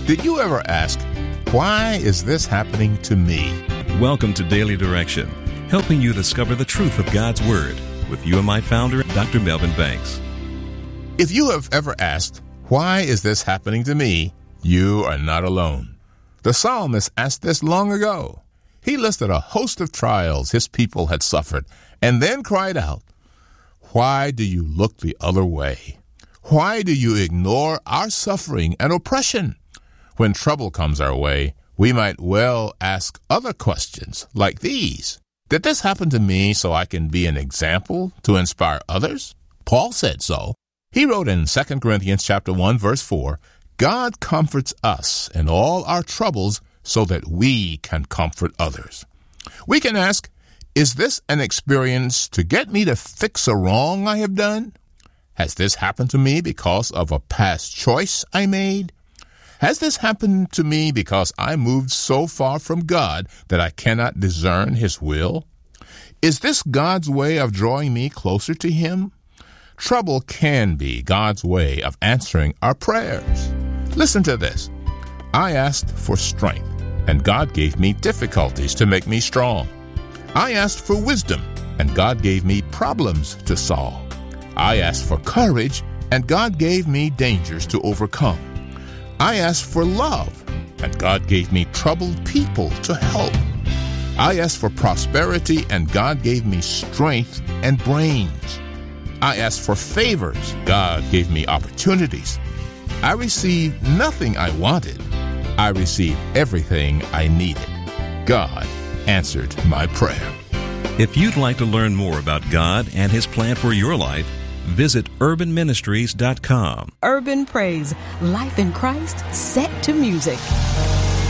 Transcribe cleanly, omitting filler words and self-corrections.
Did you ever ask, why is this happening to me? Welcome to Daily Direction, helping you discover the truth of God's Word with you and my founder, Dr. Melvin Banks. If you have ever asked, why is this happening to me? You are not alone. The psalmist asked this long ago. He listed a host of trials his people had suffered and then cried out, why do you look the other way? Why do you ignore our suffering and oppression? When trouble comes our way, we might well ask other questions like these. Did this happen to me so I can be an example to inspire others? Paul said so. He wrote in 2 Corinthians chapter 1, verse 4, God comforts us in all our troubles so that we can comfort others. We can ask, is this an experience to get me to fix a wrong I have done? Has this happened to me because of a past choice I made? Has this happened to me because I moved so far from God that I cannot discern His will? Is this God's way of drawing me closer to Him? Trouble can be God's way of answering our prayers. Listen to this. I asked for strength, and God gave me difficulties to make me strong. I asked for wisdom, and God gave me problems to solve. I asked for courage, and God gave me dangers to overcome. I asked for love, and God gave me troubled people to help. I asked for prosperity, and God gave me strength and brains. I asked for favors. God gave me opportunities. I received nothing I wanted. I received everything I needed. God answered my prayer. If you'd like to learn more about God and His plan for your life, visit urbanministries.com. Urban Praise, life in Christ set to music.